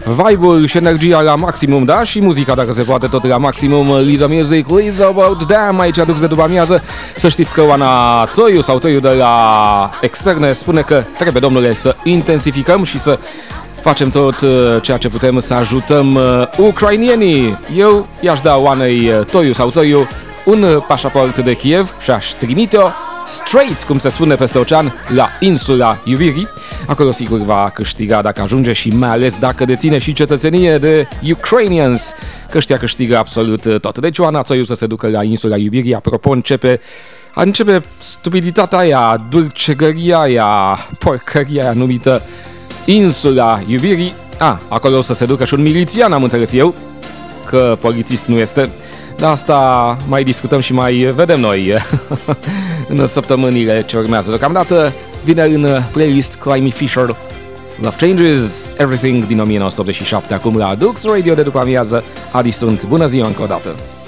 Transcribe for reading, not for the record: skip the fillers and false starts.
vibe-ul și energia la maximum, da? Și muzica, dacă se poate, tot la maximum. Liza Music, Liza About Damn, aici aduc de după amiază. Să știți că Oana Țoiu sau Țoiu de la Externe spune că trebuie, domnule, să intensificăm și să facem tot ceea ce putem să ajutăm ucrainienii. Eu i-aș da Oanei Toiu sau Țoiu un pașaport de Kiev și aș trimite-o straight, cum se spune, peste ocean, la insula Iubirii. Acolo sigur va câștiga dacă ajunge și mai ales dacă deține și cetățenie de Ukrainians, că ăștia câștigă absolut tot. Deci Oana Țoiu să se ducă la insula Iubirii. Apropo, începe stupiditatea aia, dulcegăria aia, porcăria aia numită insula Iubirii. Acolo o să se ducă și un milițian, am înțeles eu, că polițist nu este. Dar asta mai discutăm și mai vedem noi în săptămânile ce urmează. Deocamdată vine în playlist Climby Fisher, Love Changes Everything din 1987, acum la Dux Radio de după amiază. Adi sunt, bună ziua încă o dată!